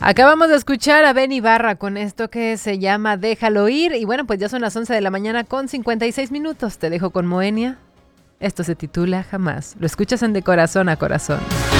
Acabamos de escuchar a Ben Ibarra con esto que se llama Déjalo ir. Y bueno, pues ya son las 11 de la mañana con 56 minutos. Te dejo con Moenia. Esto se titula Jamás. Lo escuchas en De Corazón a Corazón.